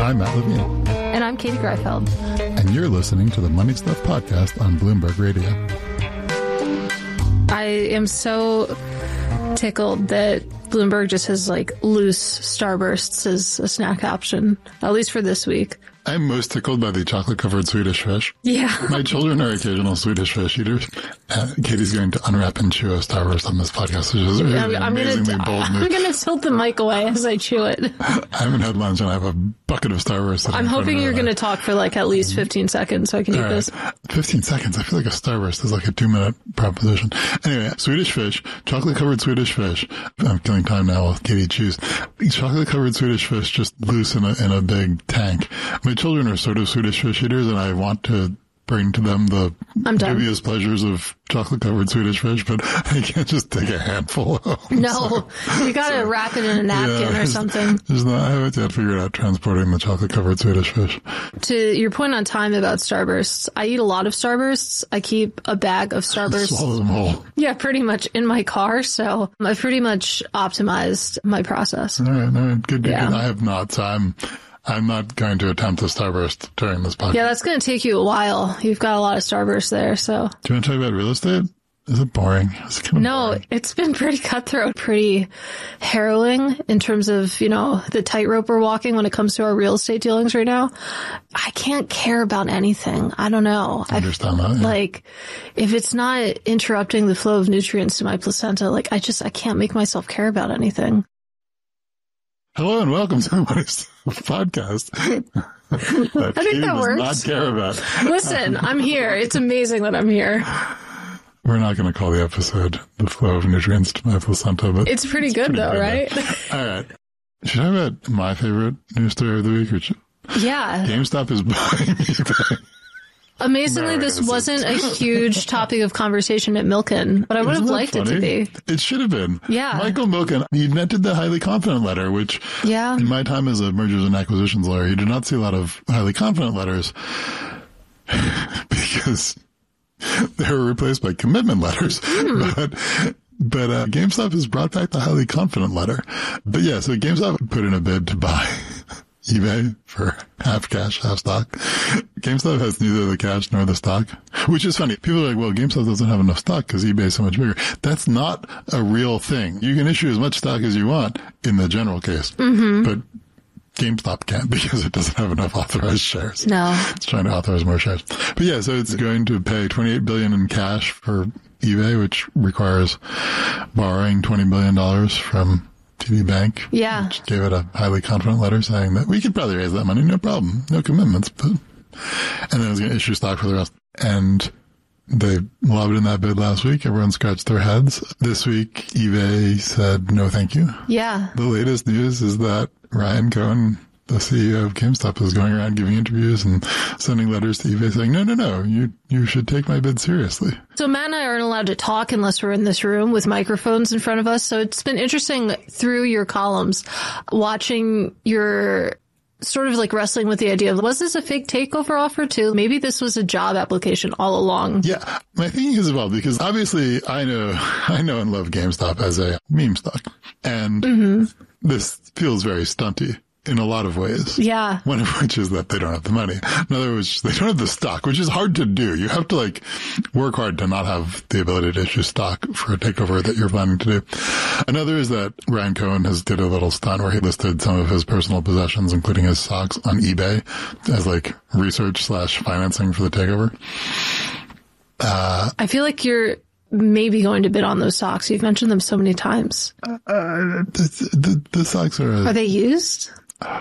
I'm Matt Levine. And I'm Katie Greifeld. And you're listening to the Money Stuff Podcast on Bloomberg Radio. I am so tickled that Bloomberg just has like loose Starbursts as a snack option, at least for this week. I'm most tickled by the chocolate-covered Swedish fish. Yeah. My children are occasional Swedish fish eaters. Katie's going to unwrap and chew a Starburst on this podcast, which is an amazingly bold move. I'm going to tilt the mic away as I chew it. I haven't had lunch, and I have a bucket of Starburst. I'm hoping you're going to talk for like at least 15 seconds so I can eat this. 15 seconds? I feel like a Starburst is like a 2-minute proposition. Anyway, Swedish fish, chocolate-covered Swedish fish. I'm killing time now while Katie chews. Chocolate-covered Swedish fish just loose in a big tank. My children are sort of Swedish fish eaters, and I want to bring to them the dubious pleasures of chocolate-covered Swedish fish, but I can't just take a handful home. No, you got to wrap it in a napkin or something. I haven't yet figured out transporting the chocolate-covered Swedish fish. To your point on time about Starbursts, I eat a lot of Starbursts. I keep a bag of Starbursts. Swallow them whole. Yeah, pretty much in my car, so I've pretty much optimized my process. All right, good. I have not, so I'm not going to attempt a Starburst during this podcast. Yeah, that's going to take you a while. You've got a lot of Starbursts there, so. Do you want to talk about real estate? Is it boring? No, it's been pretty cutthroat, pretty harrowing in terms of, the tightrope we're walking when it comes to our real estate dealings right now. I can't care about anything. I don't know. I understand that. Yeah. Like, if it's not interrupting the flow of nutrients to my placenta, I can't make myself care about anything. Hello and welcome to the Money Stuff Podcast. I think that works. Not care about. Listen, I'm here. It's amazing that I'm here. We're not going to call the episode "The Flow of Nutrients to My Placenta," but it's pretty good though, right? All right. Should I have about my favorite news story of the week? Yeah. GameStop is buying eBay. Amazingly, this wasn't a huge topic of conversation at Milken, but I would have liked it to be. It should have been. Yeah. Michael Milken, he invented the highly confident letter, which in my time as a mergers and acquisitions lawyer, you do not see a lot of highly confident letters because they were replaced by commitment letters. But GameStop has brought back the highly confident letter. But yeah, so GameStop put in a bid to buy eBay for half cash, half stock. GameStop has neither the cash nor the stock, which is funny. People are like, well, GameStop doesn't have enough stock because eBay is so much bigger. That's not a real thing. You can issue as much stock as you want in the general case, but GameStop can't because it doesn't have enough authorized shares. No. It's trying to authorize more shares. But yeah, so it's going to pay $28 billion in cash for eBay, which requires borrowing $20 billion from TD Bank. Yeah. Which gave it a highly confident letter saying that we could probably raise that money, no problem, no commitments, and then it was going to issue stock for the rest. And they lobbed in that bid last week. Everyone scratched their heads. This week, eBay said no thank you. Yeah. The latest news is that Ryan Cohen, the CEO of GameStop, is going around giving interviews and sending letters to eBay saying, no, you should take my bid seriously. So Matt and I aren't allowed to talk unless we're in this room with microphones in front of us. So it's been interesting through your columns, watching your sort of like wrestling with the idea of, was this a fake takeover offer too? Maybe this was a job application all along. Yeah, my thinking has evolved because obviously I know and love GameStop as a meme stock. And this feels very stunty in a lot of ways. Yeah. One of which is that they don't have the money. Another which they don't have the stock, which is hard to do. You have to work hard to not have the ability to issue stock for a takeover that you're planning to do. Another is that Ryan Cohen did a little stunt where he listed some of his personal possessions, including his socks, on eBay as research/financing for the takeover. I feel like you're maybe going to bid on those socks. You've mentioned them so many times. The socks are they used?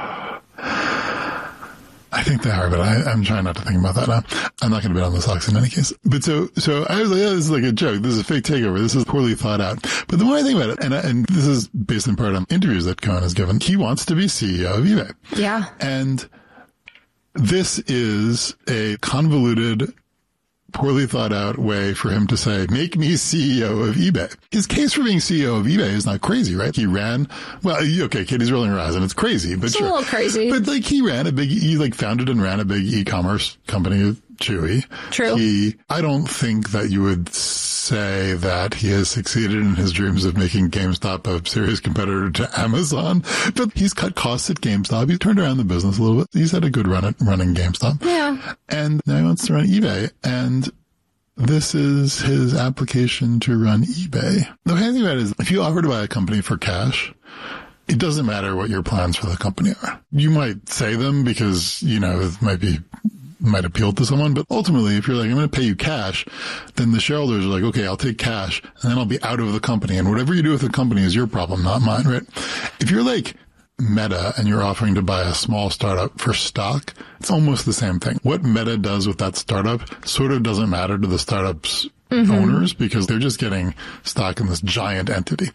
I think they are, but I'm trying not to think about that now. I'm not going to bid on the socks in any case. But so I was like, this is like a joke. This is a fake takeover. This is poorly thought out. But the more I think about it, and this is based in part on interviews that Cohen has given, he wants to be CEO of eBay. Yeah. And this is a convoluted, poorly thought out way for him to say, make me CEO of eBay. His case for being CEO of eBay is not crazy, right? He ran, Katie's rolling her eyes and it's crazy, but it's a little crazy. But he founded and ran a big e-commerce company, Chewy. True. I don't think that you would say say that he has succeeded in his dreams of making GameStop a serious competitor to Amazon, but he's cut costs at GameStop. He's turned around the business a little bit. He's had a good run at running GameStop. Yeah. And now he wants to run eBay. And this is his application to run eBay. The funny thing about it is, if you offer to buy a company for cash, it doesn't matter what your plans for the company are. You might say them because, you know, it might appeal to someone, but ultimately, if you're like, I'm going to pay you cash, then the shareholders are like, okay, I'll take cash and then I'll be out of the company. And whatever you do with the company is your problem, not mine, right? If you're like Meta and you're offering to buy a small startup for stock, it's almost the same thing. What Meta does with that startup sort of doesn't matter to the startup's owners because they're just getting stock in this giant entity.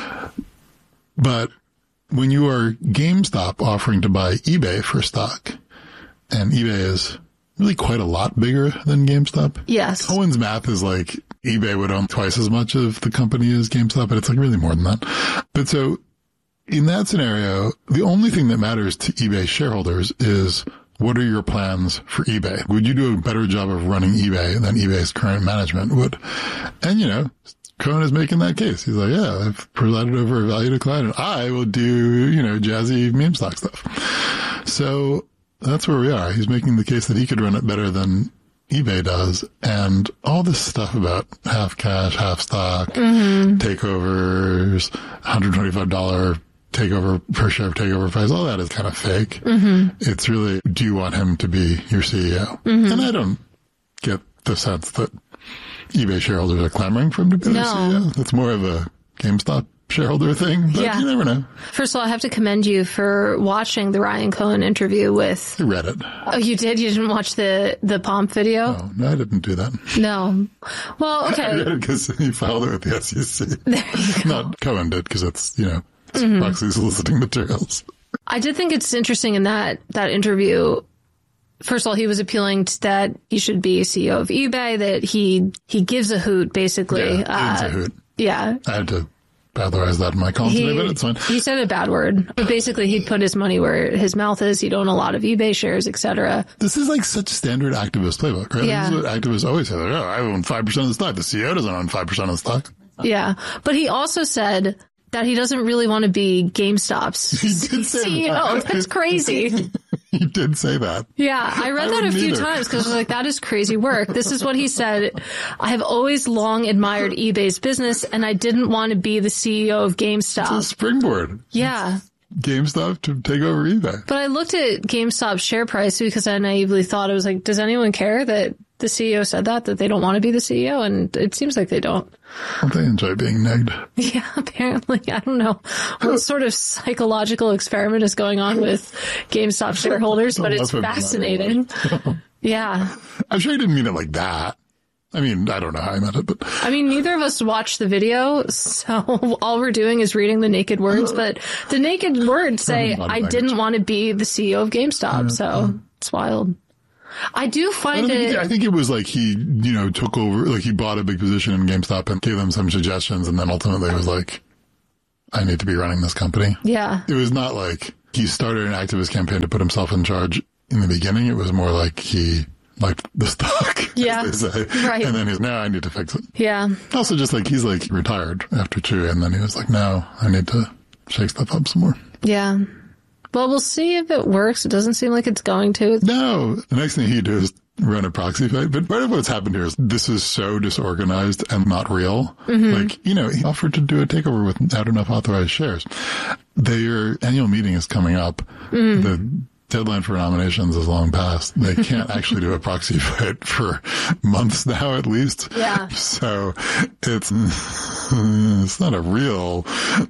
But when you are GameStop offering to buy eBay for stock, and eBay is really quite a lot bigger than GameStop. Yes. Cohen's math is like eBay would own twice as much of the company as GameStop, but it's like really more than that. But so in that scenario, the only thing that matters to eBay shareholders is what are your plans for eBay? Would you do a better job of running eBay than eBay's current management would? And, you know, Cohen is making that case. He's like, yeah, I've presided over a value decline and I will do, you know, jazzy meme stock stuff. So that's where we are. He's making the case that he could run it better than eBay does. And all this stuff about half cash, half stock, takeovers, $125 takeover per share of takeover price, all that is kind of fake. It's really, do you want him to be your CEO? And I don't get the sense that eBay shareholders are clamoring for him to be their CEO. That's more of a GameStop shareholder thing, but you never know. First of all, I have to commend you for watching the Ryan Cohen interview with... I read it. Oh, you did? You didn't watch the Pomp video? No, I didn't do that. No. Well, okay. I read it because he filed it with the SEC. There you go. Not Cohen did, because it's, you know, it's proxy soliciting materials. I did think it's interesting in that interview. First of all, he was appealing to that he should be CEO of eBay, that he gives a hoot, basically. Yeah, it's a hoot. Yeah. I had to valorize that in my column today, but it's fine. He said a bad word, but basically he'd put his money where his mouth is. He'd own a lot of eBay shares, etc. This is like such standard activist playbook, right? Yeah. This is what activists always say. Like, oh, I own 5% of the stock. The CEO doesn't own 5% of the stock. Yeah. But he also said that he doesn't really want to be GameStop's CEO. That's crazy. He did say that. Yeah, I read that a few times because I was like, that is crazy work. This is what he said. I have always long admired eBay's business, and I didn't want to be the CEO of GameStop. It's a springboard. Yeah. GameStop to take over eBay. But I looked at GameStop's share price because I naively thought, I was like, does anyone care that the CEO said that they don't want to be the CEO? And it seems like they don't. Well, they enjoy being negged. Yeah, apparently. I don't know what sort of psychological experiment is going on with GameStop shareholders, but it's fascinating. Yeah. I'm sure he didn't mean it like that. I mean, I don't know how I meant it, but... I mean, neither of us watched the video, so all we're doing is reading the naked words, but the naked words say, I didn't want to be the CEO of GameStop, so it's wild. I do find I think it was like he, you know, took over, like he bought a big position in GameStop and gave them some suggestions, and then ultimately it was like, I need to be running this company. Yeah. It was not like he started an activist campaign to put himself in charge in the beginning. It was more like he liked the stock, yeah, as they say. Right. And then he's, now I need to fix it. Yeah. Also just like, he's like retired after Chewy, and then he was like, no, I need to shake stuff up some more. Yeah. Well, we'll see if it works. It doesn't seem like it's going to. No. The next thing he'd do is run a proxy fight. But part of what's happened here is this is so disorganized and not real. Like, you know, he offered to do a takeover without enough authorized shares. Their annual meeting is coming up. The deadline for nominations is long past. They can't actually do a proxy fight for months now, at least. Yeah. So it's not a real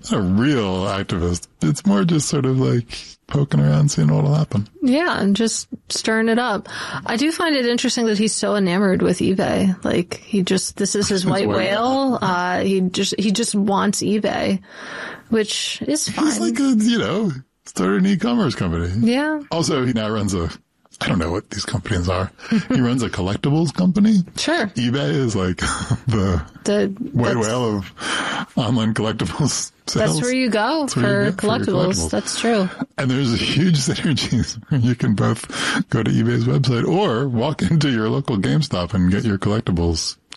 activist. It's more just sort of like poking around, seeing what'll happen. Yeah, and just stirring it up. I do find it interesting that he's so enamored with eBay. Like this is his white whale. He just wants eBay, which is fine. He's like started an e-commerce company. Yeah. Also, he now runs I don't know what these companies are. He runs a collectibles company. Sure. eBay is like the white whale of online collectibles sales. That's where you go for collectibles. That's true. And there's huge synergies where you can both go to eBay's website or walk into your local GameStop and get your collectibles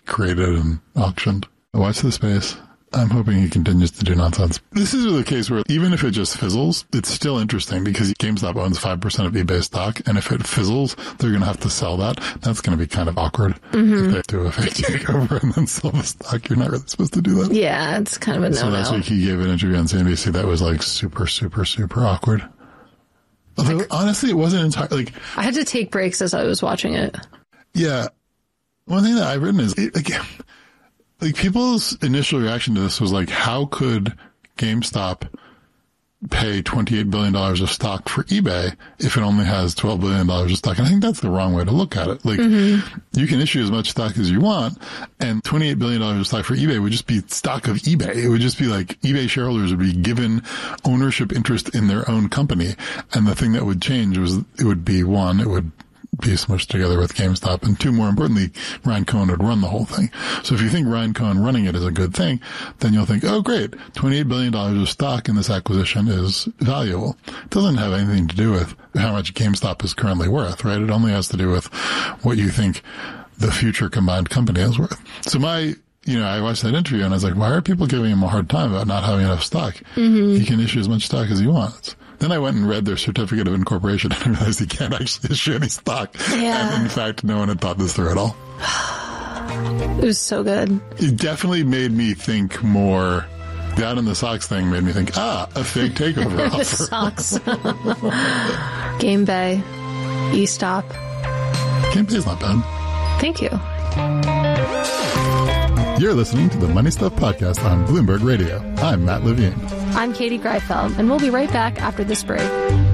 created and auctioned. Watch this space. I'm hoping he continues to do nonsense. This is the case where even if it just fizzles, it's still interesting because GameStop owns 5% of eBay stock. And if it fizzles, they're going to have to sell that. That's going to be kind of awkward if they do a fake takeover and then sell the stock. You're not really supposed to do that. Yeah, it's kind of a no-no. So last week he gave an interview on CNBC that was like super, super, super awkward. Although honestly, it wasn't entirely like I had to take breaks as I was watching it. Yeah. One thing that I've written is like people's initial reaction to this was like, how could GameStop pay $28 billion of stock for eBay if it only has $12 billion of stock? And I think that's the wrong way to look at it. Like, you can issue as much stock as you want, and $28 billion of stock for eBay would just be stock of eBay. It would just be like eBay shareholders would be given ownership interest in their own company. And the thing that would change was it would be, one, it would be smushed together with GameStop, and two, more importantly, Ryan Cohen would run the whole thing. So if you think Ryan Cohen running it is a good thing, then you'll think, oh great, $28 billion of stock in this acquisition is valuable. It doesn't have anything to do with how much GameStop is currently worth, right? It only has to do with what you think the future combined company is worth. So I watched that interview and I was like, why are people giving him a hard time about not having enough stock? He can issue as much stock as he wants. Then I went and read their certificate of incorporation and I realized he can't actually issue any stock. Yeah. And in fact, no one had thought this through at all. It was so good. It definitely made me think more. That and the socks thing made me think, a fake takeover offer. The socks. Game Bay. E-Stop. Game Bay's not bad. Thank you. You're listening to the Money Stuff Podcast on Bloomberg Radio. I'm Matt Levine. I'm Katie Greifeld, and we'll be right back after this break.